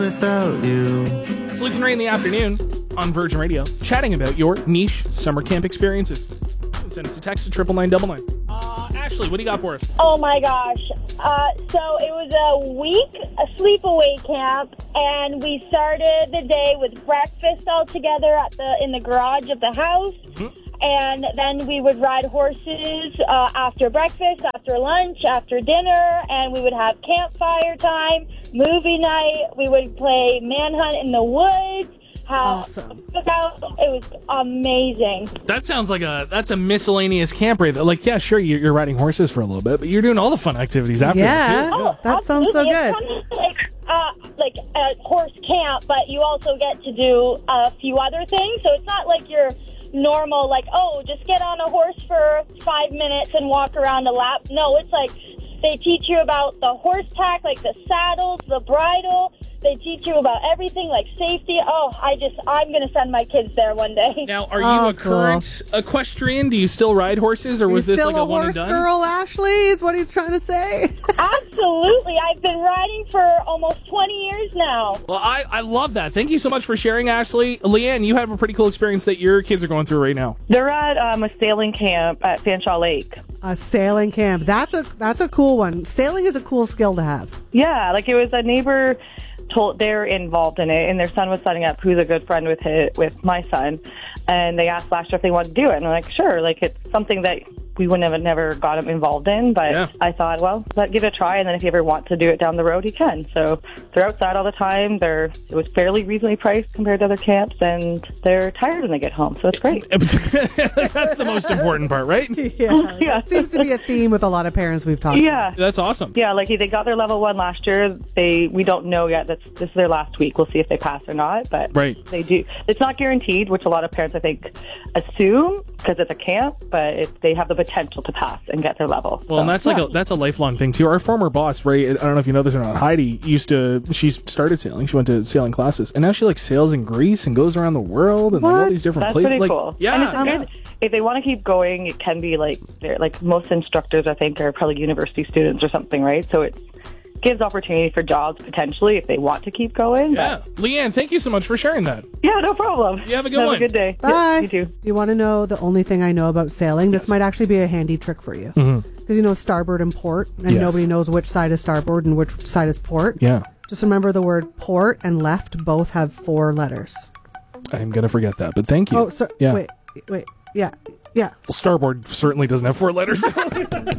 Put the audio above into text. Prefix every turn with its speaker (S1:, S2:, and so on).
S1: without you.
S2: It's Luke and Ray in the afternoon on Virgin Radio, chatting about your niche summer camp experiences. Send us a text to 99999. Ashley, what do you got for us?
S3: Oh my gosh. So it was a sleepaway camp, and we started the day with breakfast all together in the garage of the house. Mm-hmm. And then we would ride horses after breakfast, after lunch, after dinner, and we would have campfire time, movie night. We would play manhunt in the woods.
S4: Awesome.
S3: It was amazing.
S2: That sounds like that's a miscellaneous camp right there. Like, yeah, sure, you're riding horses for a little bit, but you're doing all the fun activities after that, too.
S3: Oh,
S4: that sounds so good.
S3: It's kind of like a horse camp, but you also get to do a few other things. So it's not like your normal, like, oh, just get on a horse for 5 minutes and walk around a lap. No, it's like they teach you about the horse tack, like the saddles, the bridle. They teach you about everything, like safety. Oh, I'm going to send my kids there one day.
S2: Now, are you a current equestrian? Do you still ride horses, or was this like a one and done?
S4: Still a horse girl, Ashley, is what he's trying to say.
S3: Absolutely. I've been riding for almost 20 years now.
S2: Well, I love that. Thank you so much for sharing, Ashley. Leanne, you have a pretty cool experience that your kids are going through right now.
S5: They're at a sailing camp at Fanshawe Lake.
S4: A sailing camp. That's a cool one. Sailing is a cool skill to have.
S5: Yeah, like it was a neighbor they're involved in it, and their son was setting up, who's a good friend with my son, and they asked last year if they wanted to do it, and I'm like, sure, like it's something that we wouldn't have never got him involved in, but yeah. I thought, well, give it a try, and then if you ever want to do it down the road, you can. So they're outside all the time. It was fairly reasonably priced compared to other camps, and they're tired when they get home, so it's great.
S2: That's the most important part, right?
S4: Yeah. That seems to be a theme with a lot of parents we've talked to.
S2: That's awesome.
S5: Yeah, like they got their level 1 last year. We don't know yet. This is their last week. We'll see if they pass or not, but they do. It's not guaranteed, which a lot of parents, I think, assume because it's a camp, but they have the potential to pass and get their level.
S2: Well, and that's a lifelong thing too. Our former boss, Ray, I don't know if you know this or not, Heidi, she started sailing. She went to sailing classes, and now she sails in Greece and goes around the world and all these different places.
S5: That's pretty cool.
S2: Yeah.
S5: And it's good. If they want to keep going, it can be like most instructors, I think, are probably university students or something, right? So it gives opportunity for jobs potentially if they want to keep going.
S2: Yeah. Leanne, thank you so much for sharing that.
S5: Yeah, no problem.
S2: You have a good one.
S5: Have a good day.
S4: Bye.
S5: Yeah, you too.
S4: Do you want to know the only thing I know about sailing? This might actually be a handy trick for you. Because you know starboard and port, and nobody knows which side is starboard and which side is port.
S2: Yeah.
S4: Just remember the word port and left both have 4 letters.
S2: I'm going to forget that, but thank you.
S4: Oh, so,
S2: yeah.
S4: wait. Yeah.
S2: Well, starboard certainly doesn't have 4 letters.